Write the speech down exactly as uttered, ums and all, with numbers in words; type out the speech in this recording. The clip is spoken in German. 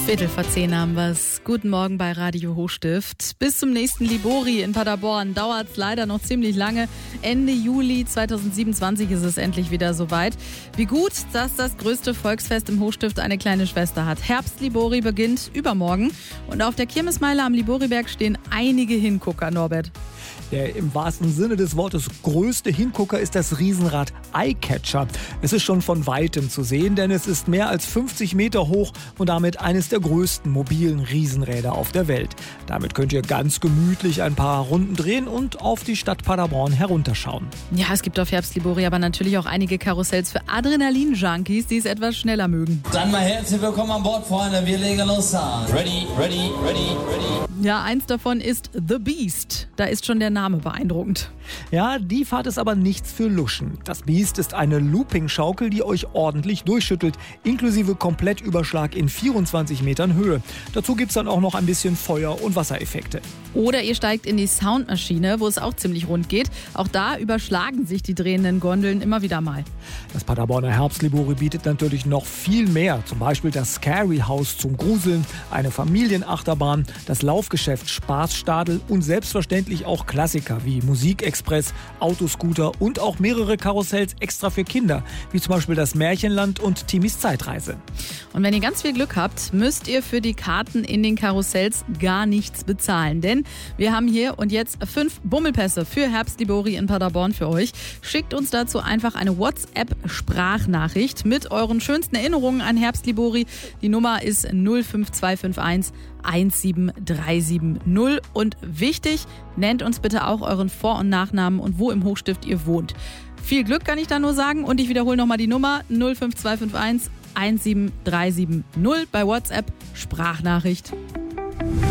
Viertel vor zehn haben wir's. Guten Morgen bei Radio Hochstift. Bis zum nächsten Libori in Paderborn dauert es leider noch ziemlich lange. Ende Juli zweitausendsiebenundzwanzig ist es endlich wieder soweit. Wie gut, dass das größte Volksfest im Hochstift eine kleine Schwester hat. Herbst-Libori beginnt übermorgen. Und auf der Kirmesmeile am Liboriberg stehen einige Hingucker, Norbert. Der im wahrsten Sinne des Wortes größte Hingucker ist das Riesenrad Eyecatcher. Es ist schon von Weitem zu sehen, denn es ist mehr als fünfzig Meter hoch und damit eines der größten mobilen Riesenräder auf der Welt. Damit könnt ihr ganz gemütlich ein paar Runden drehen und auf die Stadt Paderborn herunterschauen. Ja, es gibt auf Herbst-Libori aber natürlich auch einige Karussells für Adrenalin-Junkies, die es etwas schneller mögen. Dann mal herzlich willkommen an Bord, Freunde. Wir legen los an. Ready, ready, ready, ready. Ja, eins davon ist The Beast. Da ist schon der Name beeindruckend. Ja, die Fahrt ist aber nichts für Luschen. Das Beast ist eine Looping-Schaukel, die euch ordentlich durchschüttelt, inklusive Komplettüberschlag in vierundzwanzig Metern Höhe. Dazu gibt's dann auch noch ein bisschen Feuer- und Wassereffekte. Oder ihr steigt in die Soundmaschine, wo es auch ziemlich rund geht. Auch da überschlagen sich die drehenden Gondeln immer wieder mal. Das Paderborner Herbst-Libori bietet natürlich noch viel mehr. Zum Beispiel das Scary House zum Gruseln, eine Familienachterbahn, das Laufgeschäft Spaßstadel und selbstverständlich auch Klassiker wie Musikexpress, Autoscooter und auch mehrere Karussells extra für Kinder, wie zum Beispiel das Märchenland und Timis Zeitreise. Und wenn ihr ganz viel Glück habt, müsst ihr für die Karten in den Karussells gar nichts bezahlen. Denn wir haben hier und jetzt fünf Bummelpässe für Herbst-Libori in Paderborn für euch. Schickt uns dazu einfach eine WhatsApp-Sprachnachricht mit euren schönsten Erinnerungen an Herbst-Libori. Die Nummer ist null fünf zwei fünf eins eins sieben drei sieben null. Und wichtig, nennt uns bitte auch euren Vor- und Nachnamen und wo im Hochstift ihr wohnt. Viel Glück kann ich da nur sagen und ich wiederhole nochmal die Nummer null fünf zwei fünf eins eins sieben drei sieben null bei WhatsApp Sprachnachricht.